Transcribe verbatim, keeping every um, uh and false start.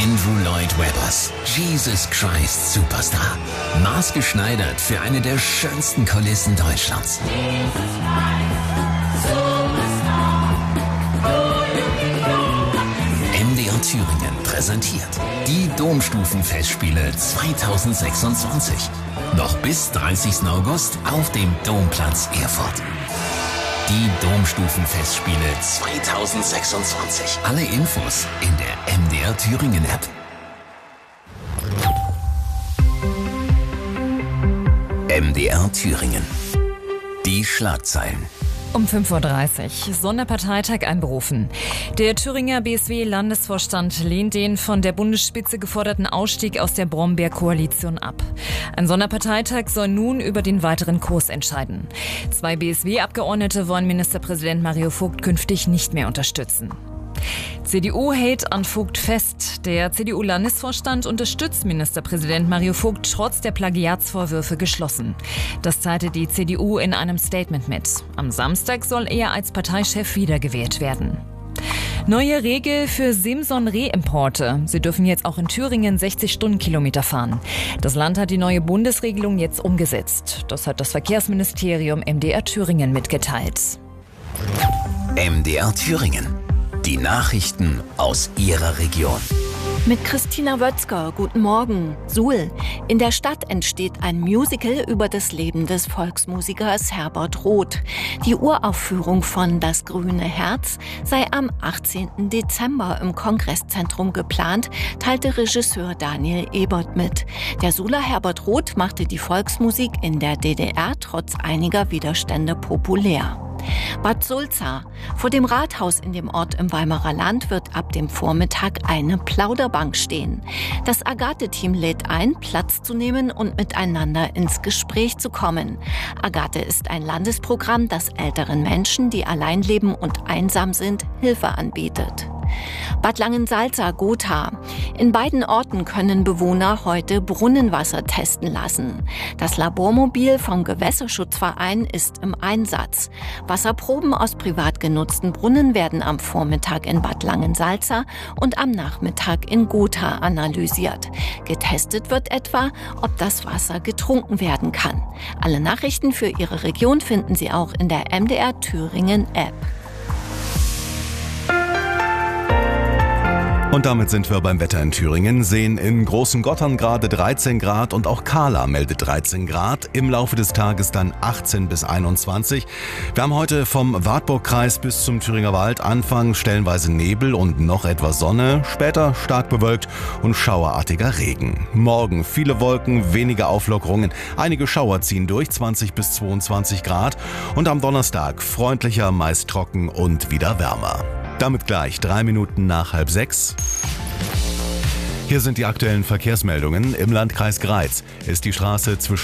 Andrew Lloyd Webbers Jesus Christ Superstar. Maßgeschneidert für eine der schönsten Kulissen Deutschlands. M D R Thüringen präsentiert die Domstufenfestspiele zweitausendsechsundzwanzig. Noch bis dreißigsten August auf dem Domplatz Erfurt. Die Domstufenfestspiele zweitausendsechsundzwanzig. Alle Infos in der M D R Thüringen App. M D R Thüringen. Die Schlagzeilen. Um fünf Uhr dreißig. Sonderparteitag einberufen. Der Thüringer B S W-Landesvorstand lehnt den von der Bundesspitze geforderten Ausstieg aus der Brombeer-Koalition ab. Ein Sonderparteitag soll nun über den weiteren Kurs entscheiden. Zwei B S W-Abgeordnete wollen Ministerpräsident Mario Vogt künftig nicht mehr unterstützen. C D U hält an Vogt fest. Der C D U-Landesvorstand unterstützt Ministerpräsident Mario Vogt trotz der Plagiatsvorwürfe geschlossen. Das teilte die C D U in einem Statement mit. Am Samstag soll er als Parteichef wiedergewählt werden. Neue Regel für Simson-Rehimporte. Sie dürfen jetzt auch in Thüringen sechzig Stundenkilometer fahren. Das Land hat die neue Bundesregelung jetzt umgesetzt. Das hat das Verkehrsministerium M D R Thüringen mitgeteilt. M D R Thüringen. Die Nachrichten aus Ihrer Region. Mit Christina Wötzger, guten Morgen. Suhl. In der Stadt entsteht ein Musical über das Leben des Volksmusikers Herbert Roth. Die Uraufführung von Das grüne Herz sei am achtzehnten Dezember im Kongresszentrum geplant, teilte Regisseur Daniel Ebert mit. Der Suhler Herbert Roth machte die Volksmusik in der D D R trotz einiger Widerstände populär. Bad Sulza. Vor dem Rathaus in dem Ort im Weimarer Land wird ab dem Vormittag eine Plauderbank stehen. Das Agathe-Team lädt ein, Platz zu nehmen und miteinander ins Gespräch zu kommen. Agathe ist ein Landesprogramm, das älteren Menschen, die allein leben und einsam sind, Hilfe anbietet. Bad Langensalza, Gotha. In beiden Orten können Bewohner heute Brunnenwasser testen lassen. Das Labormobil vom Gewässerschutzverein ist im Einsatz. Wasserproben aus privat genutzten Brunnen werden am Vormittag in Bad Langensalza und am Nachmittag in Gotha analysiert. Getestet wird etwa, ob das Wasser getrunken werden kann. Alle Nachrichten für Ihre Region finden Sie auch in der M D R Thüringen App. Und damit sind wir beim Wetter in Thüringen, sehen in Großen Gottern gerade dreizehn Grad und auch Kahla meldet dreizehn Grad, im Laufe des Tages dann achtzehn bis einundzwanzig. Wir haben heute vom Wartburgkreis bis zum Thüringer Wald Anfang stellenweise Nebel und noch etwas Sonne, später stark bewölkt und schauerartiger Regen. Morgen viele Wolken, wenige Auflockerungen, einige Schauer ziehen durch, zwanzig bis zweiundzwanzig Grad und am Donnerstag freundlicher, meist trocken und wieder wärmer. Damit gleich drei Minuten nach halb sechs. Hier sind die aktuellen Verkehrsmeldungen. Im Landkreis Greiz ist die Straße zwischen